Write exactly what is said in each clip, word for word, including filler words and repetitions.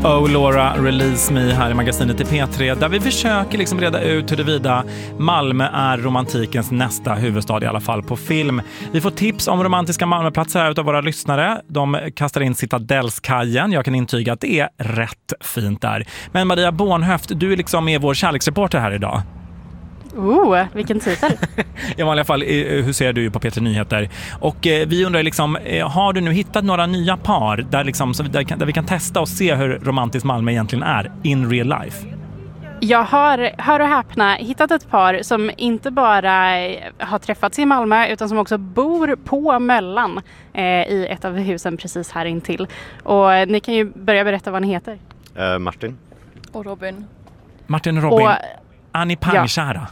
Oh Laura, Release Me här i magasinet i P tre där vi försöker liksom reda ut huruvida Malmö är romantikens nästa huvudstad, i alla fall på film. Vi får tips om romantiska Malmöplatser här utav våra lyssnare. De kastar in Citadelskajen. Jag kan intyga att det är rätt fint där. Men Maria Bornhöft, du är liksom med vår kärleksreporter här idag. Oh, vilken titel. I vanliga fall hur ser du på P tre Nyheter. Och eh, vi undrar liksom, eh, har du nu hittat några nya par där, liksom, så, där, där vi kan testa och se hur romantiskt Malmö egentligen är in real life? Jag har, hör och häpna, hittat ett par som inte bara har träffats i Malmö utan som också bor på Möllan eh, i ett av husen precis här intill. Och eh, ni kan ju börja berätta vad ni heter. Uh, Martin. Och Robin. Martin och Robin. Och, är ni pangkära?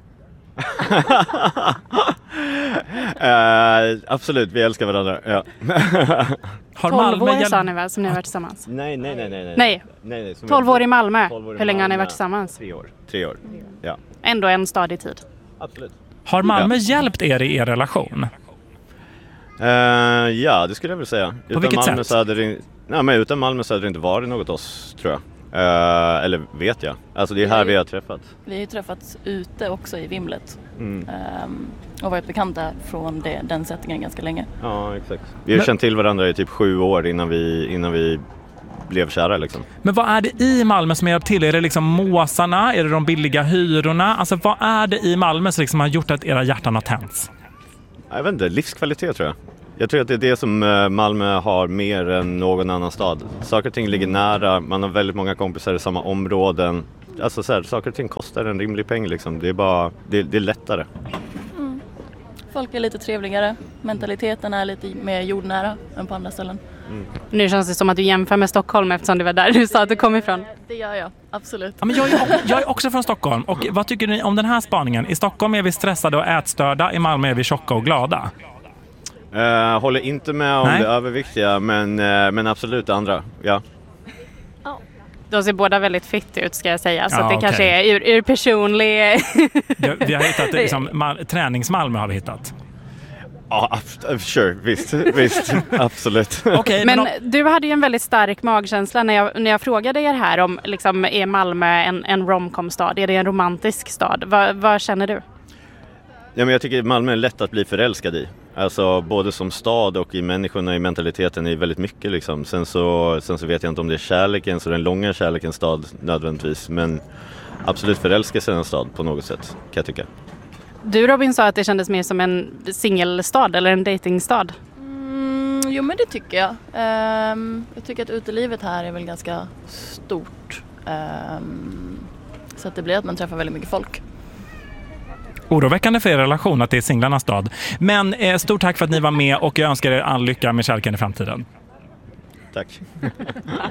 uh, absolut, vi älskar varandra. Ja. Har tolv år hjälp... sa ni väl som ni har varit tillsammans? Nej, nej, nej. nej, nej. nej, nej tolv år i Malmö. år i Hur länge Malmö. har ni varit tillsammans? Tre år. Tre år, ja. Ändå en stadig tid. Absolut. Har Malmö ja. hjälpt er i er relation? Uh, ja, det skulle jag väl säga. På utan vilket Malmö sätt? Så hade det, nej, men utan Malmö så hade det inte varit något oss, tror jag. Uh, eller vet jag. Alltså det är här vi har träffat. Vi har ju träffats ute också i Vimlet. Mm. Um, och varit bekanta från det, den sättningen ganska länge. Ja, exakt. Vi har Men... känt till varandra i typ sju år innan vi, innan vi blev kära liksom. Men vad är det i Malmö som hjälpt till? Är det liksom måsarna? Är det de billiga hyrorna? Alltså vad är det i Malmö som liksom har gjort att era hjärtan har tänts? Jag vet inte, livskvalitet tror jag. Jag tror att det är det som Malmö har mer än någon annan stad. Saker och ting ligger nära, man har väldigt många kompisar i samma områden. Alltså så här, saker och ting kostar en rimlig peng liksom. Det är bara, det, det är lättare. Mm. Folk är lite trevligare, mentaliteten är lite mer jordnära än på andra ställen. Mm. Nu känns det som att du jämför med Stockholm eftersom det var där du sa att du kom ifrån. Det gör jag, absolut. Ja, men jag, är, jag är också från Stockholm. Och vad tycker ni om den här spaningen? I Stockholm är vi stressade och ätstörda, i Malmö är vi tjocka och glada. Uh, håller inte med om Nej. det överviktiga, men, uh, men absolut det andra, ja. De ser båda väldigt fitt ut ska jag säga, så Ja, att det okay. kanske är ur, ur personlig... vi, vi har hittat liksom, mal, träningsmalmö har vi hittat. Ja, uh, sure, visst, visst, absolut. Okay, men men om... du hade ju en väldigt stark magkänsla när jag, när jag frågade er här om liksom, är Malmö en, en romcom-stad? Är det en romantisk stad? Va, vad känner du? Ja, men jag tycker Malmö är lätt att bli förälskad i. Alltså både som stad och i människorna, i mentaliteten är väldigt mycket liksom. Sen så, sen så vet jag inte om det är kärleken, så den långa kärlekens stad nödvändigtvis. Men absolut förälskelse i en stad på något sätt, kan jag tycka. Du Robin sa att det kändes mer som en singelstad eller en datingstad. Mm, jo men det tycker jag. Um, jag tycker att utelivet här är väl ganska stort. Um, så att det blir att man träffar väldigt mycket folk. Oroväckande för er relation att det är singlarnas stad. Men eh, stort tack för att ni var med och jag önskar er all lycka med kärleken i framtiden. Tack.